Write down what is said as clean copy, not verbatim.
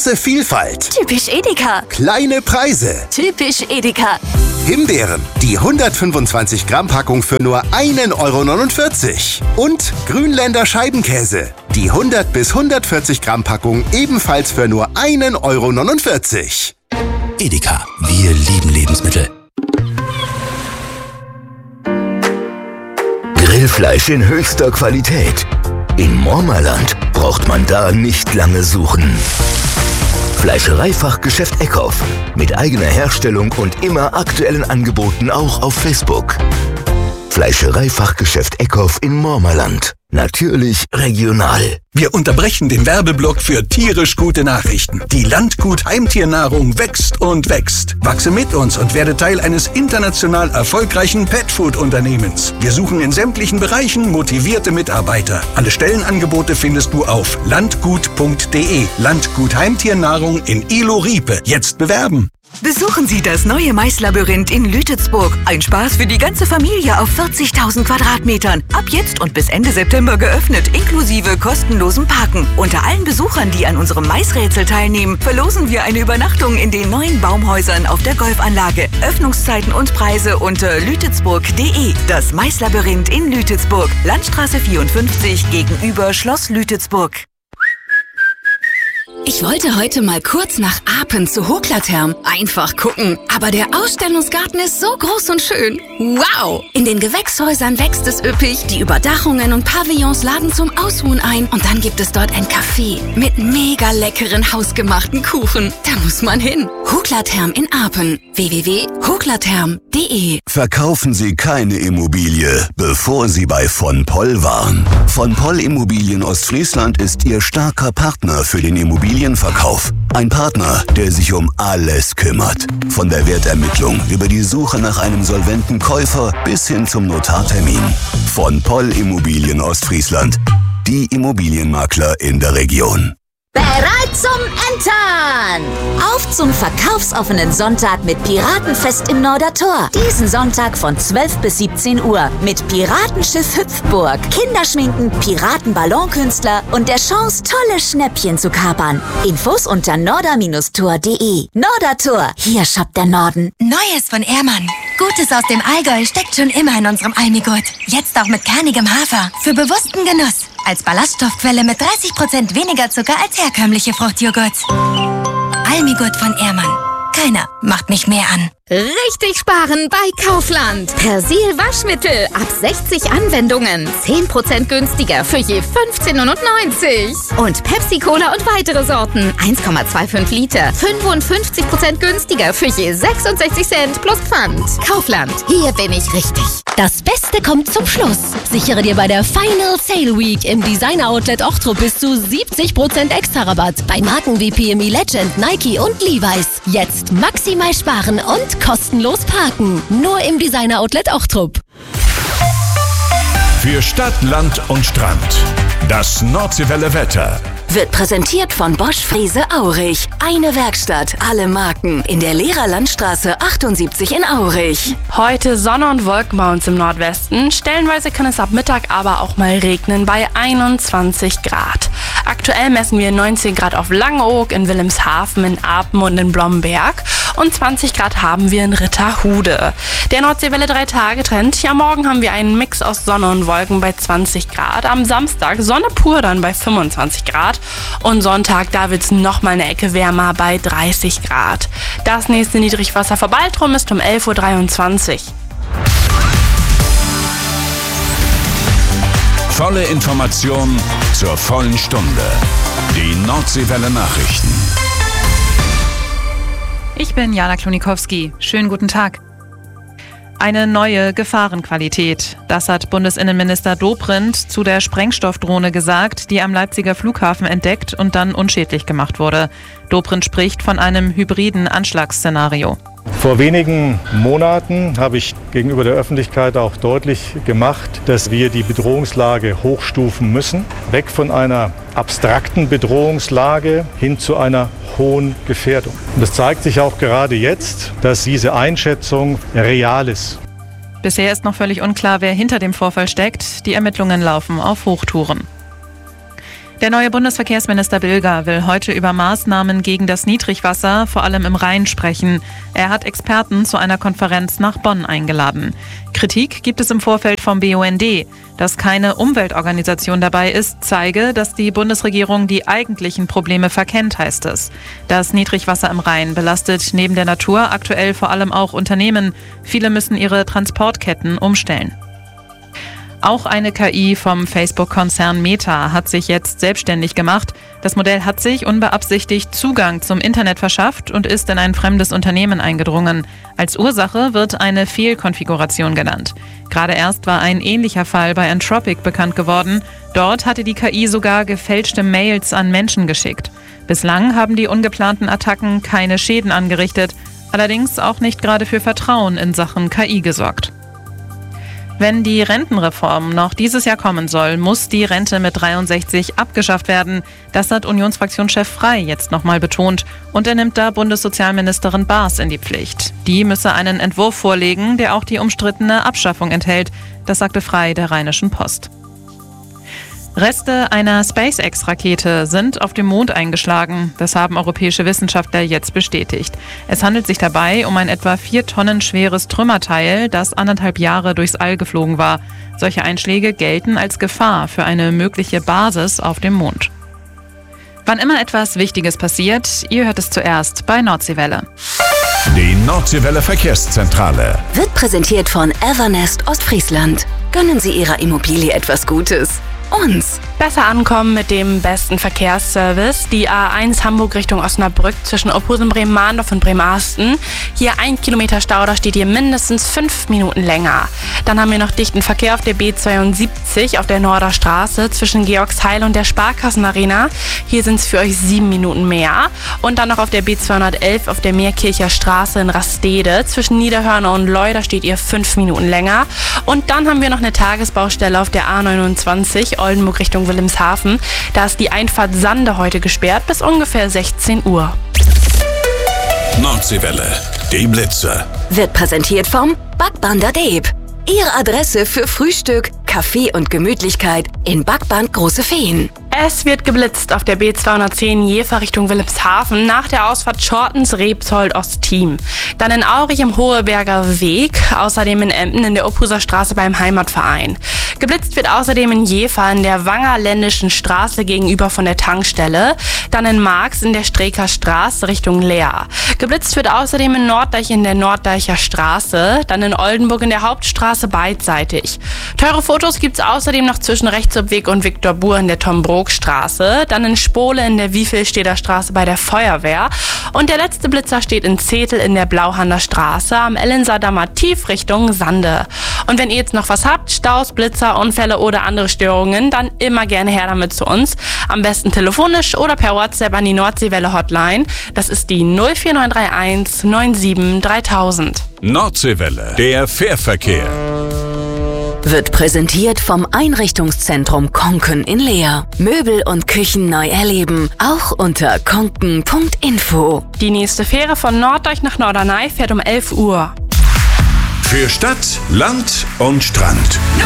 Große Vielfalt. Typisch Edeka. Kleine Preise. Typisch Edeka. Himbeeren, die 125 Gramm Packung für nur 1,49 €. Und Grünländer Scheibenkäse, die 100 bis 140 Gramm Packung ebenfalls für nur 1,49 €. Edeka, wir lieben Lebensmittel. Grillfleisch in höchster Qualität. In Mormerland braucht man da nicht lange suchen. Fleischereifachgeschäft Eckhoff. Mit eigener Herstellung und immer aktuellen Angeboten auch auf Facebook. Fleischereifachgeschäft Eckhoff in Mormerland. Natürlich regional. Wir unterbrechen den Werbeblock für tierisch gute Nachrichten. Die Landgut Heimtiernahrung wächst und wächst. Wachse mit uns und werde Teil eines international erfolgreichen Petfood-Unternehmens. Wir suchen in sämtlichen Bereichen motivierte Mitarbeiter. Alle Stellenangebote findest du auf landgut.de. Landgut Heimtiernahrung in Ilo-Riepe. Jetzt bewerben. Besuchen Sie das neue Maislabyrinth in Lütetsburg. Ein Spaß für die ganze Familie auf 40.000 Quadratmetern. Ab jetzt und bis Ende September geöffnet, inklusive kostenlosem Parken. Unter allen Besuchern, die an unserem Maisrätsel teilnehmen, verlosen wir eine Übernachtung in den neuen Baumhäusern auf der Golfanlage. Öffnungszeiten und Preise unter lütetsburg.de. Das Maislabyrinth in Lütetsburg. Landstraße 54 gegenüber Schloss Lütetsburg. Ich wollte heute mal kurz nach Apen zu Hoklatherm. Einfach gucken. Aber der Ausstellungsgarten ist so groß und schön. Wow! In den Gewächshäusern wächst es üppig, die Überdachungen und Pavillons laden zum Ausruhen ein. Und dann gibt es dort ein Café mit mega leckeren hausgemachten Kuchen. Da muss man hin. Hoklatherm in Apen. www.hoklatherm.de. Verkaufen Sie keine Immobilie, bevor Sie bei von Poll waren. Von Poll Immobilien Ostfriesland ist Ihr starker Partner für den Immobilienverkauf. Ein Partner, der sich um alles kümmert. Von der Wertermittlung über die Suche nach einem solventen Käufer bis hin zum Notartermin. Von Poll Immobilien Ostfriesland. Die Immobilienmakler in der Region. Bereit zum Entern! Auf zum verkaufsoffenen Sonntag mit Piratenfest im Nordertor. Diesen Sonntag von 12 bis 17 Uhr mit Piratenschiff Hüpfburg, Kinderschminken, Piratenballonkünstler und der Chance, tolle Schnäppchen zu kapern. Infos unter norder-tor.de. Nordertor, hier shoppt der Norden. Neues von Ehrmann. Gutes aus dem Allgäu steckt schon immer in unserem Almigurt. Jetzt auch mit kernigem Hafer. Für bewussten Genuss. Als Ballaststoffquelle mit 30% weniger Zucker als herkömmliche Fruchtjoghurt. Almigurt von Ehrmann. Keiner macht mich mehr an. Richtig sparen bei Kaufland. Persil Waschmittel ab 60 Anwendungen. 10% günstiger für je 15,99 €. Und Pepsi Cola und weitere Sorten. 1,25 Liter. 55% günstiger für je 66 Cent plus Pfand. Kaufland. Hier bin ich richtig. Das Beste kommt zum Schluss. Sichere dir bei der Final Sale Week im Designer Outlet Ochtrup bis zu 70% Extra-Rabatt bei Marken wie PME Legend, Nike und Levi's. Jetzt maximal sparen und kostenlos parken. Nur im Designer Outlet Ochtrup. Für Stadt, Land und Strand. Das Nordseewelle Wetter. Wird präsentiert von Bosch Frese Aurich. Eine Werkstatt, alle Marken. In der Lehrerlandstraße 78 in Aurich. Heute Sonne und Wolken bei uns im Nordwesten. Stellenweise kann es ab Mittag aber auch mal regnen bei 21 Grad. Aktuell messen wir 19 Grad auf Langeoog, in Wilhelmshaven, in Apen und in Blomberg. Und 20 Grad haben wir in Ritterhude. Der Nordseewelle 3-Tage-Trend. Ja, morgen haben wir einen Mix aus Sonne und Wolken bei 20 Grad. Am Samstag Sonne pur dann bei 25 Grad. Und Sonntag, da wird es nochmal eine Ecke wärmer bei 30 Grad. Das nächste Niedrigwasser vor Baltrum ist um 11:23 Uhr. Volle Information zur vollen Stunde. Die Nordseewelle Nachrichten. Ich bin Jana Klonikowski. Schönen guten Tag. Eine neue Gefahrenqualität. Das hat Bundesinnenminister Dobrindt zu der Sprengstoffdrohne gesagt, die am Leipziger Flughafen entdeckt und dann unschädlich gemacht wurde. Dobrindt spricht von einem hybriden Anschlagsszenario. Vor wenigen Monaten habe ich gegenüber der Öffentlichkeit auch deutlich gemacht, dass wir die Bedrohungslage hochstufen müssen. Weg von einer abstrakten Bedrohungslage hin zu einer hohen Gefährdung. Und es zeigt sich auch gerade jetzt, dass diese Einschätzung real ist. Bisher ist noch völlig unklar, wer hinter dem Vorfall steckt. Die Ermittlungen laufen auf Hochtouren. Der neue Bundesverkehrsminister Bilger will heute über Maßnahmen gegen das Niedrigwasser, vor allem im Rhein, sprechen. Er hat Experten zu einer Konferenz nach Bonn eingeladen. Kritik gibt es im Vorfeld vom BUND. Dass keine Umweltorganisation dabei ist, zeige, dass die Bundesregierung die eigentlichen Probleme verkennt, heißt es. Das Niedrigwasser im Rhein belastet neben der Natur aktuell vor allem auch Unternehmen. Viele müssen ihre Transportketten umstellen. Auch eine KI vom Facebook-Konzern Meta hat sich jetzt selbstständig gemacht. Das Modell hat sich unbeabsichtigt Zugang zum Internet verschafft und ist in ein fremdes Unternehmen eingedrungen. Als Ursache wird eine Fehlkonfiguration genannt. Gerade erst war ein ähnlicher Fall bei Anthropic bekannt geworden. Dort hatte die KI sogar gefälschte Mails an Menschen geschickt. Bislang haben die ungeplanten Attacken keine Schäden angerichtet, allerdings auch nicht gerade für Vertrauen in Sachen KI gesorgt. Wenn die Rentenreform noch dieses Jahr kommen soll, muss die Rente mit 63 abgeschafft werden. Das hat Unionsfraktionschef Frey jetzt nochmal betont. Und er nimmt da Bundessozialministerin Baas in die Pflicht. Die müsse einen Entwurf vorlegen, der auch die umstrittene Abschaffung enthält. Das sagte Frey der Rheinischen Post. Reste einer SpaceX-Rakete sind auf dem Mond eingeschlagen. Das haben europäische Wissenschaftler jetzt bestätigt. Es handelt sich dabei um ein etwa 4 Tonnen schweres Trümmerteil, das 1,5 Jahre durchs All geflogen war. Solche Einschläge gelten als Gefahr für eine mögliche Basis auf dem Mond. Wann immer etwas Wichtiges passiert, ihr hört es zuerst bei Nordseewelle. Die Nordseewelle Verkehrszentrale wird präsentiert von Evernest Ostfriesland. Gönnen Sie Ihrer Immobilie etwas Gutes. Uns. Besser ankommen mit dem besten Verkehrsservice. Die A1 Hamburg Richtung Osnabrück zwischen Ophusum, Bremen-Mahndorf und Bremerhaven. Hier 1 Kilometer Stau, da steht hier mindestens 5 Minuten länger. Dann haben wir noch dichten Verkehr auf der B72 auf der Norderstraße zwischen Georgsheil und der Sparkassenarena. Hier sind es für euch 7 Minuten mehr. Und dann noch auf der B211 auf der Meerkircher Straße in Rastede zwischen Niederhörner und Leu, da steht ihr 5 Minuten länger. Und dann haben wir noch eine Tagesbaustelle auf der A29 Oldenburg Richtung Wilhelmshaven. Da ist die Einfahrt Sande heute gesperrt bis ungefähr 16 Uhr. Nordseewelle, die Blitze. Wird präsentiert vom Backbander Deeb. Ihre Adresse für Frühstück, Kaffee und Gemütlichkeit in Backband Große Feen. Es wird geblitzt auf der B210 Jever Richtung Wilhelmshaven nach der Ausfahrt Schortens-Rebsold-Ostteam. Dann in Aurich im Hoheberger Weg, außerdem in Emden in der Ophuser Straße beim Heimatverein. Geblitzt wird außerdem in Jever in der Wangerländischen Straße gegenüber von der Tankstelle, dann in Marx in der Streeker Straße Richtung Leer. Geblitzt wird außerdem in Norddeich in der Norddeicher Straße, dann in Oldenburg in der Hauptstraße beidseitig. Teure Fotos gibt's außerdem noch zwischen Rechtsobweg und Viktor Buhr in der Tom-Brook-Straße, dann in Spole in der Wiefelsteder Straße bei der Feuerwehr und der letzte Blitzer steht in Zetel in der Blauhander Straße am Ellensadammer Tief Richtung Sande. Und wenn ihr jetzt noch was habt, Staus, Blitzer, Unfälle oder andere Störungen, dann immer gerne her damit zu uns. Am besten telefonisch oder per WhatsApp an die Nordseewelle Hotline. Das ist die 04931 97 3000. Nordseewelle, der Fährverkehr. Wird präsentiert vom Einrichtungszentrum Konken in Leer. Möbel und Küchen neu erleben, auch unter konken.info. Die nächste Fähre von Norddeich nach Norderney fährt um 11 Uhr. Für Stadt, Land und Strand.